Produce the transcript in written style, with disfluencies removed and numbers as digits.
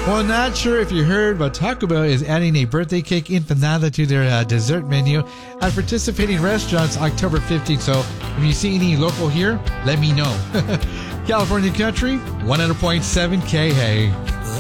Well, not sure if you heard, but Taco Bell is adding a birthday cake empanada to their dessert menu at participating restaurants October 15th. So if you see any local here, let me know. California Country, 100.7 KA.